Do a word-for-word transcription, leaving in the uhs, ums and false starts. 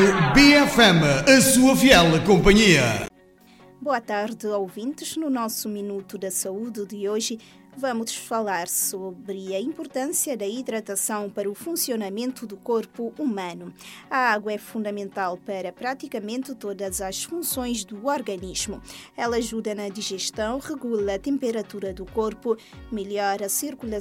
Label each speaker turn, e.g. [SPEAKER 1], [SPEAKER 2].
[SPEAKER 1] B F M, a sua fiel companhia.
[SPEAKER 2] Boa tarde, ouvintes. No nosso Minuto da Saúde de hoje, vamos falar sobre a importância da hidratação para o funcionamento do corpo humano. A água é fundamental para praticamente todas as funções do organismo. Ela ajuda na digestão, regula a temperatura do corpo, melhora a circulação